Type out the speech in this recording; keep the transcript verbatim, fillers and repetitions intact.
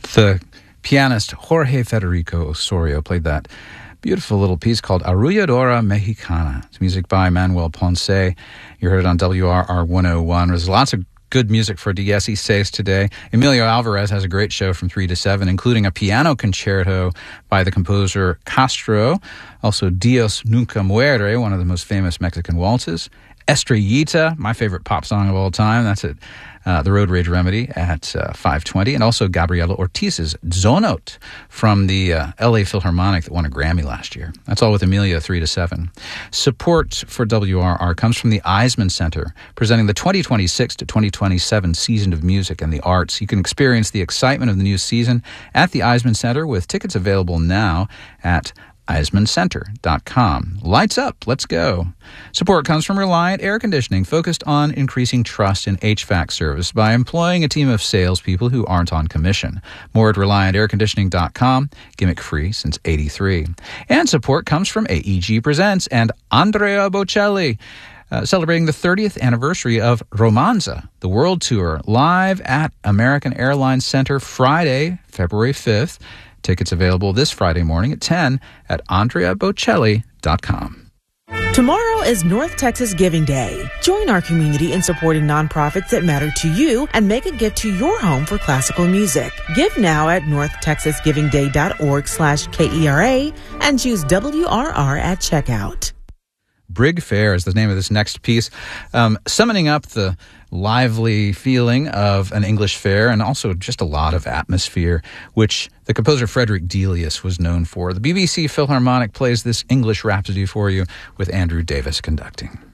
The pianist Jorge Federico Osorio played that beautiful little piece called Arrulladora Mexicana. It's music by Manuel Ponce. You heard it on W R R one oh one. There's lots of good music for dieciséis today. Emilio Alvarez has a great show from three to seven, including a piano concerto by the composer Castro. Also, Dios Nunca Muere, one of the most famous Mexican waltzes. Estrellita, my favorite pop song of all time. That's it. Uh, the Road Rage Remedy at uh, five twenty, and also Gabriela Ortiz's Zonot from the uh, L A Philharmonic that won a Grammy last year. That's all with Amelia, three to seven. Support for W R R comes from the Eisman Center, presenting the twenty twenty-six to twenty twenty-seven season of music and the arts. You can experience the excitement of the new season at the Eisman Center with tickets available now at eisman center dot com. Lights up. Let's go. Support comes from Reliant Air Conditioning, focused on increasing trust in H V A C service by employing a team of salespeople who aren't on commission. More at reliant air conditioning dot com. Gimmick free since eighty-three. And support comes from A E G Presents and Andrea Bocelli, uh, celebrating the thirtieth anniversary of Romanza, the world tour, live at American Airlines Center Friday, February fifth. Tickets available this Friday morning at ten at andrea bocelli dot com. Tomorrow is North Texas Giving Day. Join our community in supporting nonprofits that matter to you and make a gift to your home for classical music. Give now at north texas giving day dot org slash K E R A and choose W R R at checkout. Brig Fair is the name of this next piece, um, summoning up the lively feeling of an English fair and also just a lot of atmosphere, which the composer Frederick Delius was known for. The B B C Philharmonic plays this English Rhapsody for you with Andrew Davis conducting.